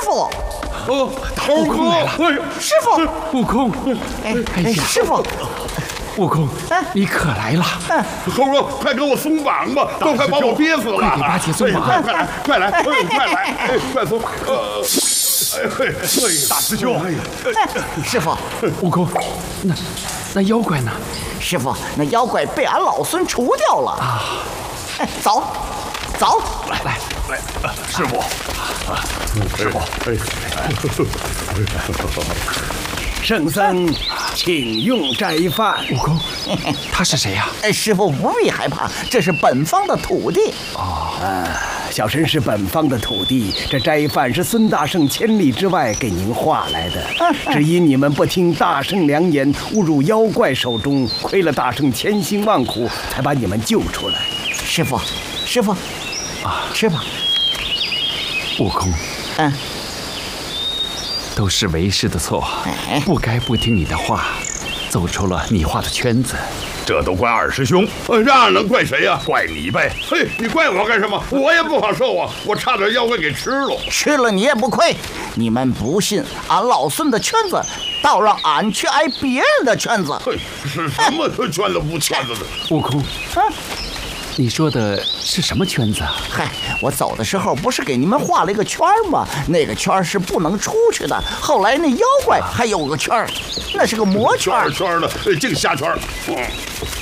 傅。 猴哥， 师傅， 悟空， 师傅， 悟空，你可来了！ 猴哥，快给我松绑吧，都快把我憋死了！ 快给八戒松绑！ 快来，快松！ 大师兄， 师傅， 悟空，那妖怪呢？ 师傅，那妖怪被俺老孙除掉了啊！走， 来，师傅， 圣僧，请用斋饭。 悟空，他是谁呀？ 师傅不必害怕，这是本方的徒弟。 小神是本方的徒弟，这斋饭是孙大圣千里之外给您画来的，只因你们不听大圣良言，误入妖怪手中，亏了大圣千辛万苦，才把你们救出来。 师傅，吃吧。 悟空，都是为师的错，不该不听你的话，走出了你画的圈子。 这都怪二师兄， 那能怪谁呀？ 怪你呗！ 嘿，你怪我干什么？我也不好受啊，我差点妖怪给吃了。 吃了你也不亏。你们不信俺老孙的圈子，倒让俺去挨别人的圈子。 嘿，是什么圈子不圈子的？ 悟空，你说的是什么圈子啊？ 嗨，我走的时候不是给你们画了一个圈吗？那个圈是不能出去的。后来那妖怪还有个圈，那是个魔圈。 圈的，净瞎圈。